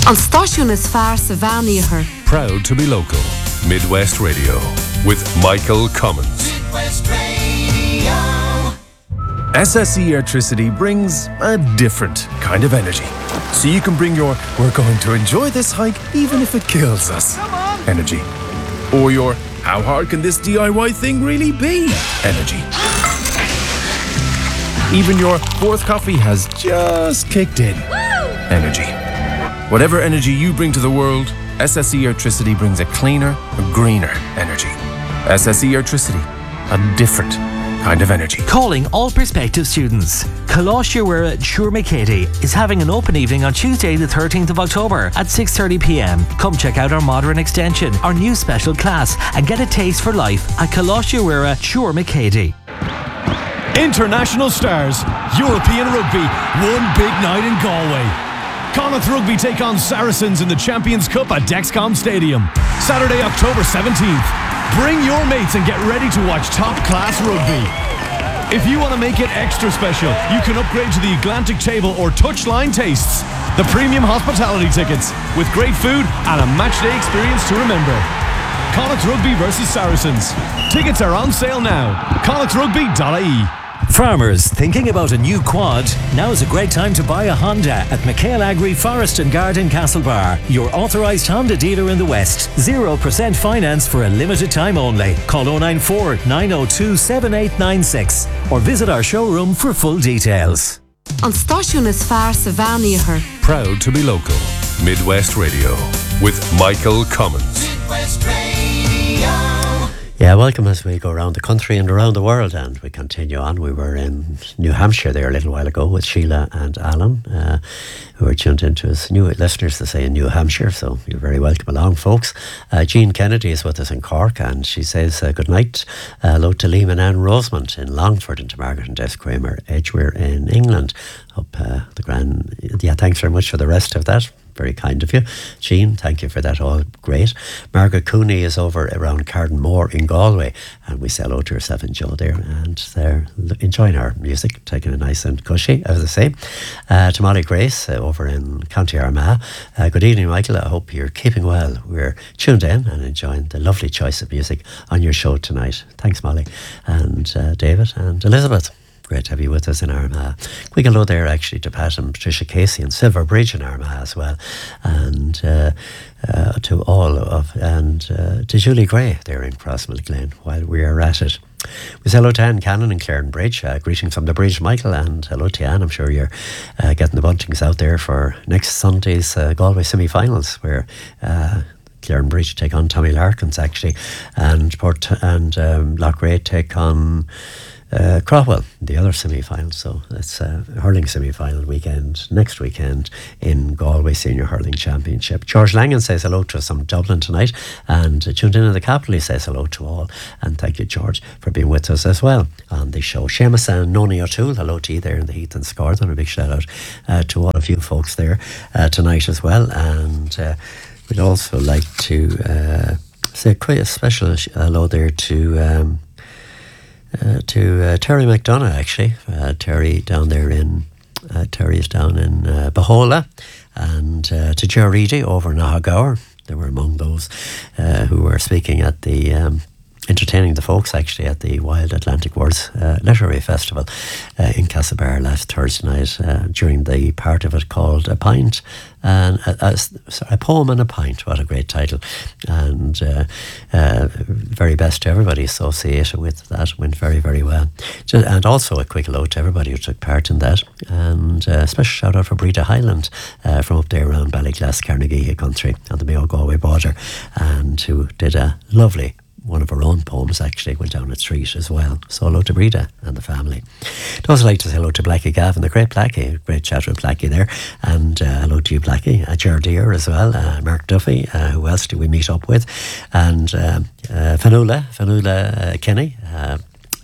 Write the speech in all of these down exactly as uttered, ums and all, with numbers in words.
An stáisiún is fearr sa bheánaíochar. Proud to be local. Midwest Radio with Michael Cummins. Midwest Radio. S S E Airtricity brings a different kind of energy. So you can bring your "we're going to enjoy this hike even if it kills us" energy. Or your "how hard can this D I Y thing really be" energy. Even your fourth coffee has just kicked in energy. Whatever energy you bring to the world, S S E Airtricity brings a cleaner, a greener energy. S S E Airtricity, a different kind of energy. Calling all prospective students. Coláiste Mhuire Siúr McCady is having an open evening on Tuesday the thirteenth of October at six thirty p.m. Come check out our modern extension, our new special class, and get a taste for life at Coláiste Mhuire Siúr McCady. International stars, European rugby, one big night in Galway. Connacht Rugby take on Saracens in the Champions Cup at Dexcom Stadium. Saturday, October seventeenth. Bring your mates and get ready to watch top-class rugby. If you want to make it extra special, you can upgrade to the Atlantic Table or Touchline Tastes, the premium hospitality tickets, with great food and a matchday experience to remember. Connacht Rugby versus Saracens. Tickets are on sale now. connacht rugby dot I E. Farmers thinking about a new quad? Now is a great time to buy a Honda at McHale Agri Forest and Garden Castlebar, your authorised Honda dealer in the West. zero percent finance for a limited time only. Call oh nine four, nine oh two, seven eight nine six or visit our showroom for full details. An stáisiún is fearr sa bheánaíochar. Proud to be local. Midwest Radio with Michael Cummins. Midwest Radio. Yeah, welcome as we go around the country and around the world, and we continue on. We were in New Hampshire there a little while ago with Sheila and Alan, uh, who were tuned into us. New listeners to say in New Hampshire, so you're very welcome along, folks. Uh, Jean Kennedy is with us in Cork, and she says uh, good night. Uh, hello to Liam and Anne Rosemont in Longford, and to Margaret and Des Kramer Edgware in England. Up uh, the grand. Yeah, thanks very much for the rest of that. Very kind of you. Jean, thank you for that, all great. Margaret Cooney is over around Cardinmore in Galway, and we say hello to herself and Joe there, and they're enjoying our music, taking it nice and cushy, as I say. Uh, to Molly Grace uh, over in County Armagh. Uh, good evening, Michael. I hope you're keeping well. We're tuned in and enjoying the lovely choice of music on your show tonight. Thanks, Molly. And uh, David and Elizabeth. Great to have you with us in Armagh. Quick hello there actually to Pat and Patricia Casey in Silver Bridge in Armagh as well, and uh, uh, to all of and uh, to Julie Gray there in Crossmilglen while we are at it. We say hello to Anne Cannon in Claren Bridge. Uh, greetings from the bridge, Michael, and hello to Anne. I'm sure you're uh, getting the buntings out there for next Sunday's uh, Galway semi-finals, where uh, Claren Bridge take on Tommy Larkins actually, and Port and um, Loughrea take on Uh, Crowell, the other semi-final. So it's a hurling semi-final weekend next weekend in Galway Senior Hurling Championship. George Langan says hello to us from Dublin tonight, and uh, tuned in in the capital. He says hello to all, and thank you, George, for being with us as well on the show. Seamus and Noni O'Toole, hello to you there in the Heath and Scard, and a big shout out uh, to all of you folks there uh, tonight as well. And uh, we'd also like to uh, say quite a special hello there to um, Uh, to uh, Terry McDonough actually. Uh, Terry down there in uh, Terry is down in uh, Bahola, and uh, to Ger Reedy over in Ahagaur. They were among those uh, who were speaking at the um, entertaining the folks actually at the Wild Atlantic Words uh, Literary Festival uh, in Castlebar last Thursday night uh, during the part of it called A Pint and a, a, a Poem and a Pint. What a great title, and uh, uh, very best to everybody associated with that. Went very very well. And also a quick hello to everybody who took part in that, and a special shout out for Breda Highland uh, from up there around Ballyglass, Carnegie country on the Mayo Galway border, and who did a lovely one of her own poems actually went down at street as well. So hello to Breda and the family. I'd also like to say hello to Blackie Gavin, the great Blackie, great chat with Blackie there, and uh, hello to you Blackie, uh, Ger Deere as well, uh, Mark Duffy, uh, who else do we meet up with, and uh, uh, Fanula, Fanula uh, Kenny, uh,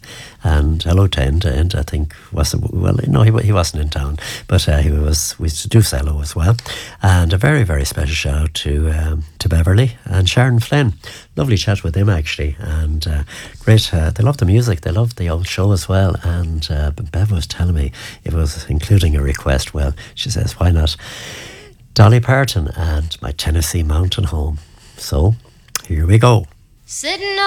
and hello to Enda. Enda, I think, wasn't, well, no, he he wasn't in town, but uh, he was, we do say hello as well. And a very, very special shout out to um, to Beverly and Sharon Flynn. Lovely chat with them actually, and uh, great. Uh, they love the music, they love the old show as well. And uh, Bev was telling me it was including a request. Well, she says, why not Dolly Parton and My Tennessee Mountain Home. So, here we go. Sitting